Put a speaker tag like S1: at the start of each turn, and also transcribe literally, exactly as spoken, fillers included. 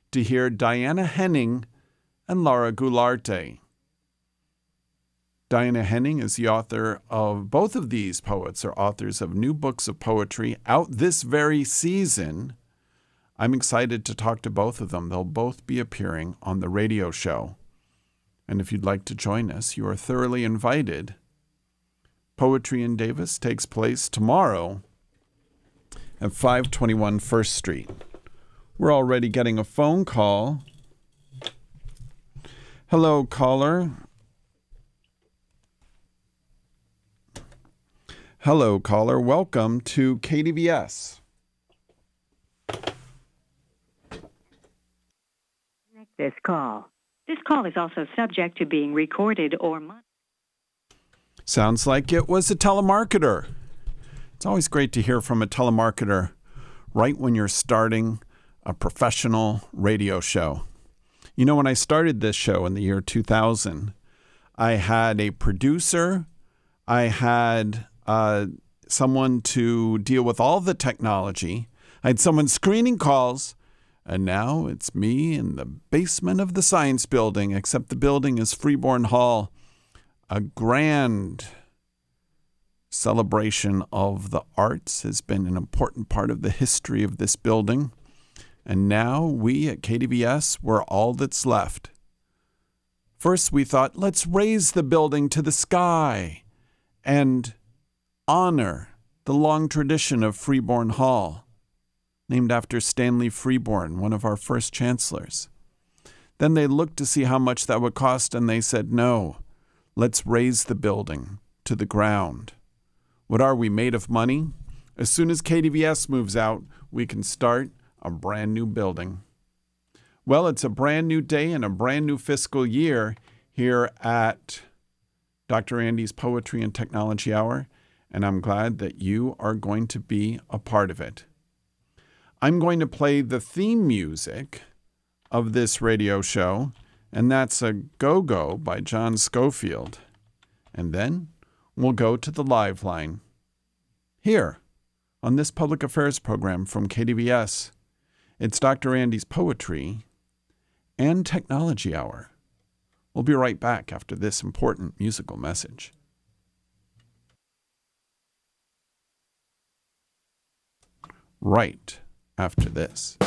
S1: to hear Diana Henning and Laura Goularte. Diana Henning is the author of, both of these poets are authors of new books of poetry out this very season. I'm excited to talk to both of them. They'll both be appearing on the radio show. And if you'd like to join us, you are thoroughly invited. Poetry in Davis takes place tomorrow at five twenty-one First Street. We're already getting a phone call. Hello, caller. Hello, caller. Welcome to K D V S.
S2: This call. This call is also subject to being recorded or monitored.
S1: Sounds like it was a telemarketer. It's always great to hear from a telemarketer right when you're starting a professional radio show. You know, when I started this show in the year two thousand, I had a producer, I had uh, someone to deal with all the technology, I had someone screening calls, and now it's me in the basement of the science building, except the building is Freeborn Hall, a grand celebration of the arts has been an important part of the history of this building. And now we at K D V S, we're all that's left. First, we thought, let's raise the building to the sky and honor the long tradition of Freeborn Hall, named after Stanley Freeborn, one of our first chancellors. Then they looked to see how much that would cost, and they said, no, let's raise the building to the ground. What are we, made of money? As soon as K D V S moves out, we can start a brand new building. Well, it's a brand new day and a brand new fiscal year here at Doctor Andy's Poetry and Technology Hour, and I'm glad that you are going to be a part of it. I'm going to play the theme music of this radio show, and that's a Go-Go by John Scofield. And then we'll go to the live line here on this public affairs program from K D V S. It's Doctor Andy's Poetry and Technology Hour. We'll be right back after this important musical message. Right after this.